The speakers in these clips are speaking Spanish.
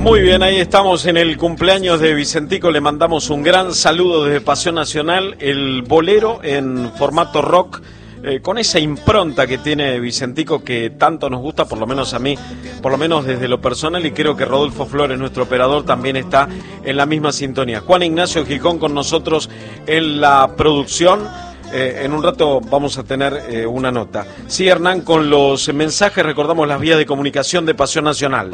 Muy bien, ahí estamos en el cumpleaños de Vicentico, le mandamos un gran saludo desde Pasión Nacional, el bolero en formato rock, con esa impronta que tiene Vicentico que tanto nos gusta, por lo menos a mí, por lo menos desde lo personal, y creo que Rodolfo Flores, nuestro operador, también está en la misma sintonía. Juan Ignacio Gijón con nosotros en la producción. En un rato vamos a tener una nota. Sí, Hernán, con los mensajes recordamos las vías de comunicación de Pasión Nacional.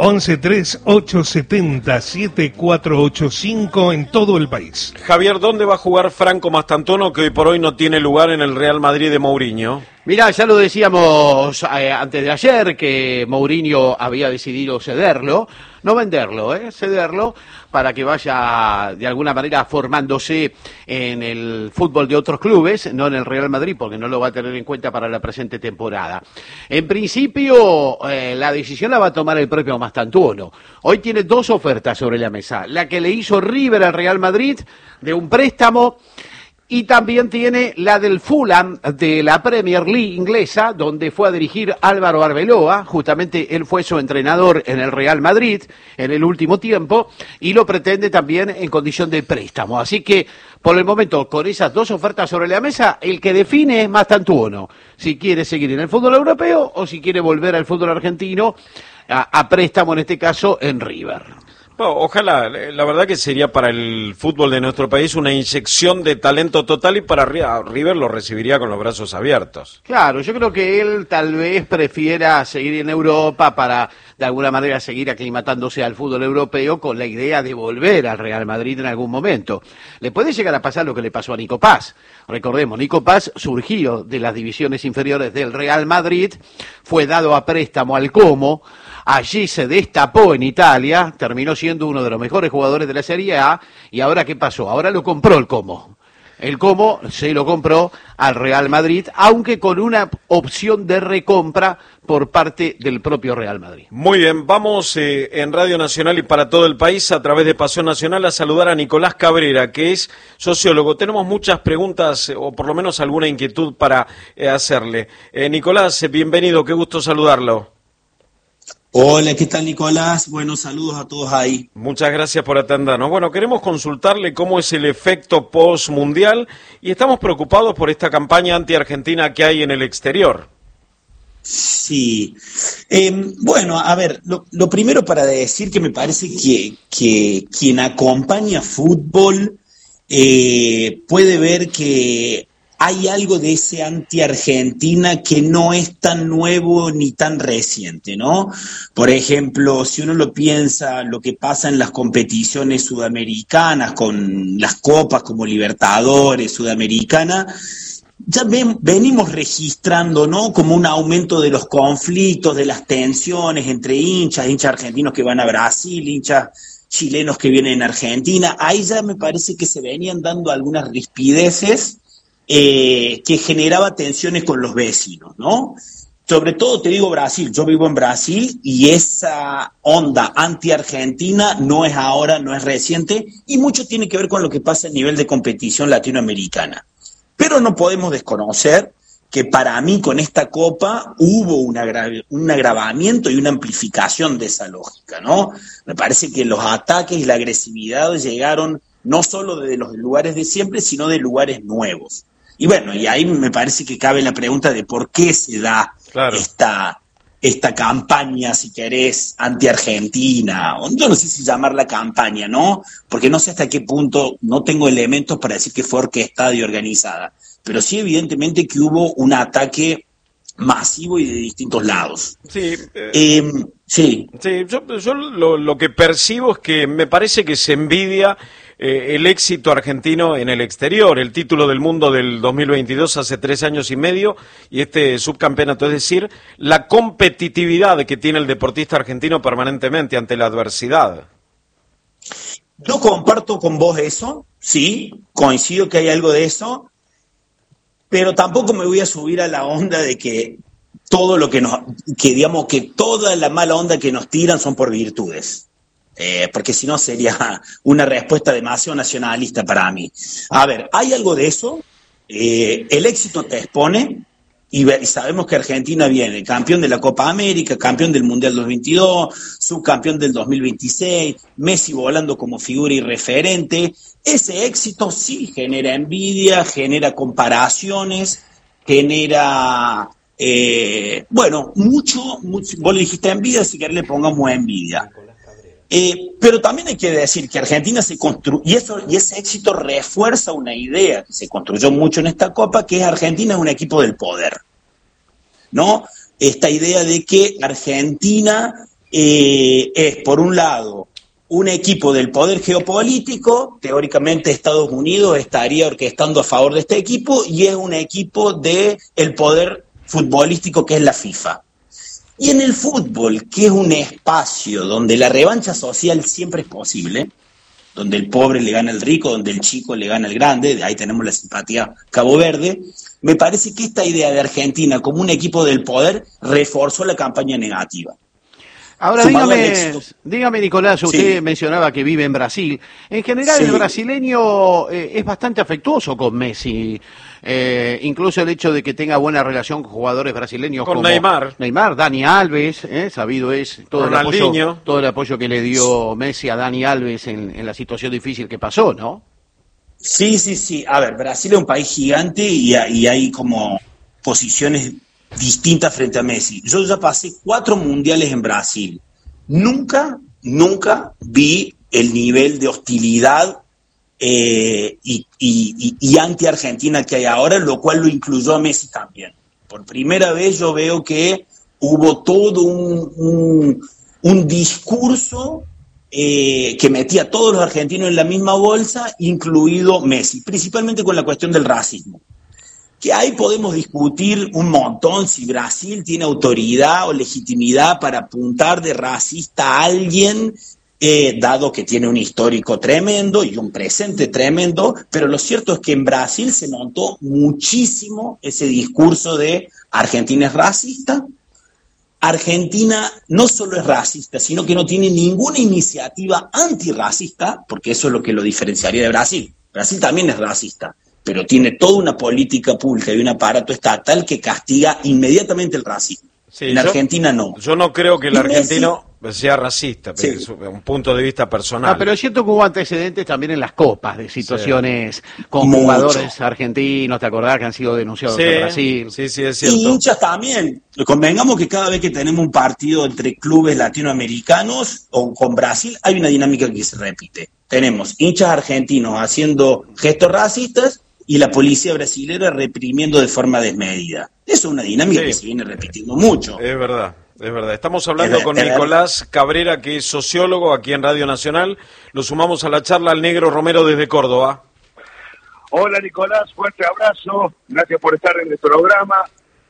1138707485 en todo el país. Javier, ¿dónde va a jugar Franco Mastantuono, que hoy por hoy no tiene lugar en el Real Madrid de Mourinho? Mirá, ya lo decíamos antes de ayer, que Mourinho había decidido cederlo, no venderlo, cederlo, para que vaya de alguna manera formándose en el fútbol de otros clubes, no en el Real Madrid, porque no lo va a tener en cuenta para la presente temporada. En principio, la decisión la va a tomar el propio Mastantuono. Hoy tiene dos ofertas sobre la mesa, la que le hizo River al Real Madrid de un préstamo, y también tiene la del Fulham de la Premier League inglesa, donde fue a dirigir Álvaro Arbeloa. Justamente él fue su entrenador en el Real Madrid en el último tiempo y lo pretende también en condición de préstamo. Así que, por el momento, con esas dos ofertas sobre la mesa, el que define es Mastantuono. Si quiere seguir en el fútbol europeo o si quiere volver al fútbol argentino a préstamo, en este caso, en River. Bueno, ojalá, la verdad que sería para el fútbol de nuestro país una inyección de talento total, y para River lo recibiría con los brazos abiertos. Claro, yo creo que él tal vez prefiera seguir en Europa para de alguna manera seguir aclimatándose al fútbol europeo con la idea de volver al Real Madrid en algún momento. Le puede llegar a pasar lo que le pasó a Nico Paz. Recordemos, Nico Paz surgió de las divisiones inferiores del Real Madrid, fue dado a préstamo al Como. Allí se destapó en Italia, terminó siendo uno de los mejores jugadores de la Serie A, y ahora ¿qué pasó? Ahora lo compró el Como. El Como se lo compró al Real Madrid, aunque con una opción de recompra por parte del propio Real Madrid. Muy bien, vamos en Radio Nacional y para todo el país, a través de Pasión Nacional, a saludar a Nicolás Cabrera, que es sociólogo. Tenemos muchas preguntas, o por lo menos alguna inquietud para hacerle. Nicolás, bienvenido, qué gusto saludarlo. Hola, ¿qué tal, Nicolás? Buenos saludos a todos ahí. Muchas gracias por atendernos. Bueno, queremos consultarle cómo es el efecto post-mundial y estamos preocupados por esta campaña anti-argentina que hay en el exterior. Sí. Bueno, a ver, lo primero para decir que me parece que quien acompaña fútbol puede ver que hay algo de ese anti-Argentina que no es tan nuevo ni tan reciente, ¿no? Por ejemplo, si uno lo piensa, lo que pasa en las competiciones sudamericanas, con las copas como Libertadores, Sudamericana, ya venimos registrando, ¿no?, como un aumento de los conflictos, de las tensiones entre hinchas argentinos que van a Brasil, hinchas chilenos que vienen a Argentina. Ahí ya me parece que se venían dando algunas rispideces que generaba tensiones con los vecinos, ¿no? Sobre todo te digo Brasil, yo vivo en Brasil y esa onda anti-argentina no es ahora, no es reciente, y mucho tiene que ver con lo que pasa a nivel de competición latinoamericana. Pero no podemos desconocer que para mí con esta Copa hubo un agravamiento y una amplificación de esa lógica, ¿no? Me parece que los ataques y la agresividad llegaron no solo de los lugares de siempre, sino de lugares nuevos. Y bueno, y ahí me parece que cabe la pregunta de por qué se da esta campaña, si querés, anti-argentina. Yo no sé si llamarla campaña, ¿no? Porque no sé hasta qué punto, no tengo elementos para decir que fue orquestada y organizada. Pero sí, evidentemente, que hubo un ataque masivo y de distintos lados. Sí. Sí. Sí, yo lo que percibo es que me parece que se envidia el éxito argentino en el exterior, el título del mundo del 2022 hace 3 años y medio y este subcampeonato, es decir, la competitividad que tiene el deportista argentino permanentemente ante la adversidad. Yo comparto con vos eso, sí, coincido que hay algo de eso, pero tampoco me voy a subir a la onda de que todo lo que digamos que toda la mala onda que nos tiran son por virtudes. Porque si no sería una respuesta demasiado nacionalista para mí. A ver, hay algo de eso, el éxito te expone, y sabemos que Argentina viene campeón de la Copa América, campeón del Mundial 2022, subcampeón del 2026, Messi volando como figura y referente. Ese éxito sí genera envidia, genera comparaciones, genera, mucho, vos le dijiste envidia, si querés le pongamos envidia. Pero también hay que decir que Argentina se construyó, y ese éxito refuerza una idea que se construyó mucho en esta Copa, que es Argentina es un equipo del poder, ¿no? Esta idea de que Argentina es, por un lado, un equipo del poder geopolítico, teóricamente Estados Unidos estaría orquestando a favor de este equipo, y es un equipo del poder futbolístico que es la FIFA. Y en el fútbol, que es un espacio donde la revancha social siempre es posible, donde el pobre le gana al rico, donde el chico le gana al grande, de ahí tenemos la simpatía Cabo Verde, me parece que esta idea de Argentina como un equipo del poder reforzó la campaña negativa. Ahora dígame Nicolás, usted mencionaba que vive en Brasil. En general el brasileño es bastante afectuoso con Messi. Incluso el hecho de que tenga buena relación con jugadores brasileños con como Neymar, Dani Alves, sabido es todo el apoyo que le dio Messi a Dani Alves en la situación difícil que pasó, ¿no? Sí. A ver, Brasil es un país gigante y hay como posiciones distintas frente a Messi. Yo ya pasé 4 mundiales en Brasil. Nunca vi el nivel de hostilidad y anti-Argentina que hay ahora, lo cual lo incluyó a Messi también. Por primera vez yo veo que hubo todo un discurso que metía a todos los argentinos en la misma bolsa, incluido Messi, principalmente con la cuestión del racismo. Que ahí podemos discutir un montón si Brasil tiene autoridad o legitimidad para apuntar de racista a alguien, dado que tiene un histórico tremendo y un presente tremendo, pero lo cierto es que en Brasil se notó muchísimo ese discurso de Argentina es racista. Argentina no solo es racista, sino que no tiene ninguna iniciativa antirracista, porque eso es lo que lo diferenciaría de Brasil. Brasil también es racista, pero tiene toda una política pública y un aparato estatal que castiga inmediatamente el racismo. Sí, en Argentina no. Yo no creo que el argentino sea racista, pero es un punto de vista personal. Pero es cierto que hubo antecedentes también en las copas de situaciones con jugadores argentinos, ¿te acordás? Que han sido denunciados en Brasil. Sí, es cierto. Y hinchas también. Convengamos que cada vez que tenemos un partido entre clubes latinoamericanos o con Brasil, hay una dinámica que se repite. Tenemos hinchas argentinos haciendo gestos racistas y la policía brasilera reprimiendo de forma desmedida. Eso es una dinámica que se viene repitiendo mucho. Es verdad. Estamos hablando con Nicolás Cabrera, que es sociólogo aquí en Radio Nacional. Lo sumamos a la charla al Negro Romero desde Córdoba. Hola Nicolás, fuerte abrazo. Gracias por estar en el programa.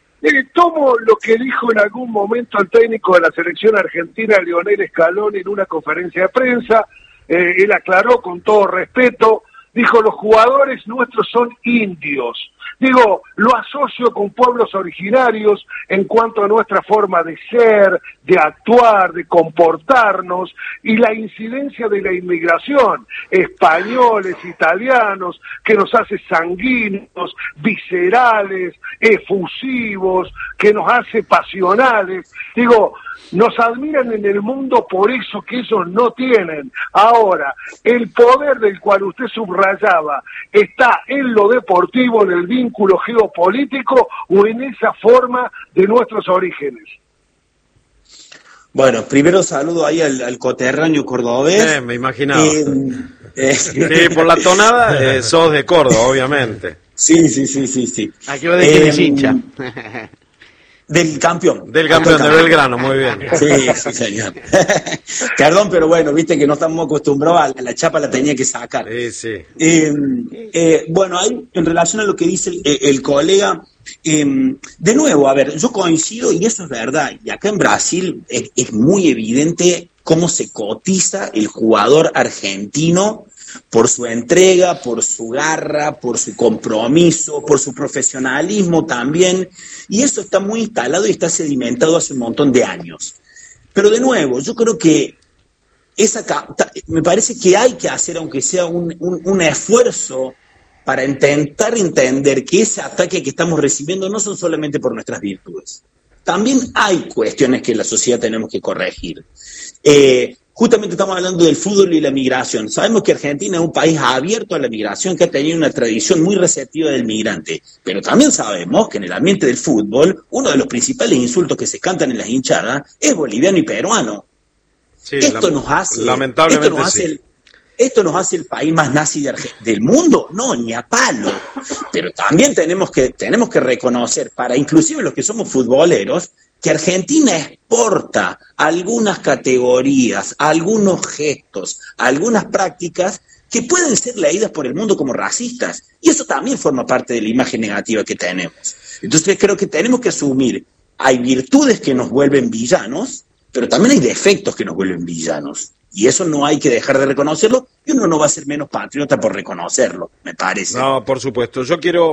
Tomo lo que dijo en algún momento el técnico de la selección argentina, Lionel Scaloni, en una conferencia de prensa. Él aclaró con todo respeto. Dijo, los jugadores nuestros son indios. Digo, lo asocio con pueblos originarios en cuanto a nuestra forma de ser, de actuar, de comportarnos, y la incidencia de la inmigración, españoles, italianos, que nos hace sanguíneos, viscerales, efusivos, que nos hace pasionales. Digo, nos admiran en el mundo por eso que ellos no tienen. Ahora, el poder del cual usted subrayaba está en lo deportivo, en el vínculo geopolítico o en esa forma de nuestros orígenes. Bueno, primero saludo ahí al coterráneo cordobés. Me imaginaba. Sí, por la tonada sos de Córdoba, obviamente. Sí. Aquí va de quién es hincha. Del campeón. Del campeón de Belgrano, muy bien. Sí, señor. Perdón, pero bueno, viste que no estamos acostumbrados a la chapa, la tenía que sacar. Sí. Bueno, ahí, en relación a lo que dice el colega, de nuevo, a ver, yo coincido, y eso es verdad, y acá en Brasil es muy evidente cómo se cotiza el jugador argentino por su entrega, por su garra, por su compromiso, por su profesionalismo también, y eso está muy instalado y está sedimentado hace un montón de años. Pero de nuevo, yo creo que me parece que hay que hacer, aunque sea un esfuerzo para intentar entender que ese ataque que estamos recibiendo no son solamente por nuestras virtudes. También hay cuestiones que en la sociedad tenemos que corregir. Justamente estamos hablando del fútbol y la migración. Sabemos que Argentina es un país abierto a la migración, que ha tenido una tradición muy receptiva del migrante. Pero también sabemos que en el ambiente del fútbol, uno de los principales insultos que se cantan en las hinchadas es boliviano y peruano. Sí, Esto nos hace, lamentablemente esto nos hace el país más nazi del mundo, no, ni a palo. Pero también tenemos que reconocer, para inclusive los que somos futboleros, que Argentina exporta algunas categorías, algunos gestos, algunas prácticas que pueden ser leídas por el mundo como racistas. Y eso también forma parte de la imagen negativa que tenemos. Entonces creo que tenemos que asumir, hay virtudes que nos vuelven villanos, pero también hay defectos que nos vuelven villanos. Y eso no hay que dejar de reconocerlo, y uno no va a ser menos patriota por reconocerlo, me parece. No, por supuesto. Yo quiero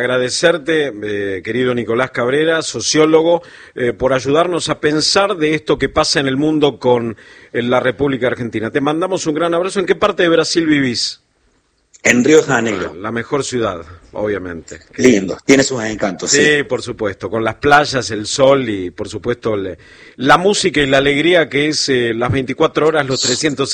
agradecerte, querido Nicolás Cabrera, sociólogo, por ayudarnos a pensar de esto que pasa en el mundo con la República Argentina. Te mandamos un gran abrazo. ¿En qué parte de Brasil vivís? En Río de Janeiro. La mejor ciudad, obviamente. Lindo, tiene sus encantos. Sí, por supuesto, con las playas, el sol y, por supuesto, la música y la alegría que es las 24 horas, los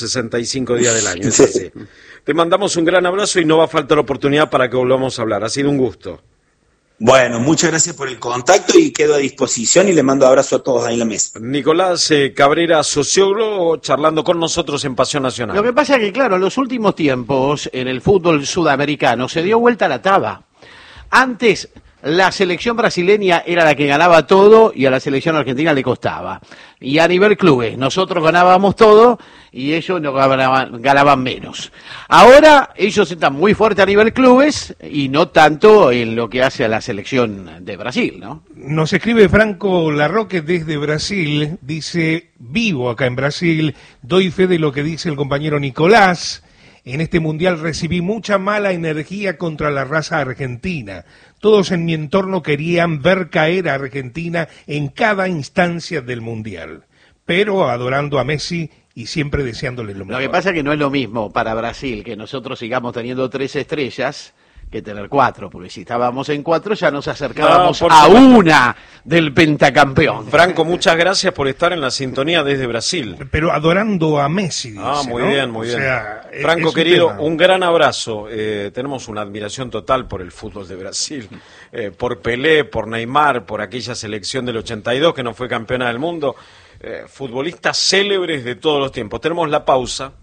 365 días del año. Es así. Te mandamos un gran abrazo y no va a faltar oportunidad para que volvamos a hablar. Ha sido un gusto. Bueno, muchas gracias por el contacto y quedo a disposición y le mando abrazo a todos ahí en la mesa. Nicolás Cabrera, sociólogo, charlando con nosotros en Pasión Nacional. Lo que pasa es que, claro, en los últimos tiempos, en el fútbol sudamericano, se dio vuelta la traba. Antes, la selección brasileña era la que ganaba todo y a la selección argentina le costaba. Y a nivel clubes, nosotros ganábamos todo y ellos no ganaban menos. Ahora ellos están muy fuertes a nivel clubes y no tanto en lo que hace a la selección de Brasil, ¿no? Nos escribe Franco Larroque desde Brasil, dice, vivo acá en Brasil, doy fe de lo que dice el compañero Nicolás. En este mundial recibí mucha mala energía contra la raza argentina. Todos en mi entorno querían ver caer a Argentina en cada instancia del mundial, pero adorando a Messi y siempre deseándole lo mejor. Lo que pasa es que no es lo mismo para Brasil que nosotros sigamos teniendo 3 estrellas que tener 4, porque si estábamos en 4 ya nos acercábamos a una del pentacampeón. Franco, muchas gracias por estar en la sintonía desde Brasil. Pero adorando a Messi, dice, muy ¿no? bien, muy bien. Sea, Franco, querido, un gran abrazo. Tenemos una admiración total por el fútbol de Brasil, por Pelé, por Neymar, por aquella selección del 82 que no fue campeona del mundo. Futbolistas célebres de todos los tiempos. Tenemos la pausa.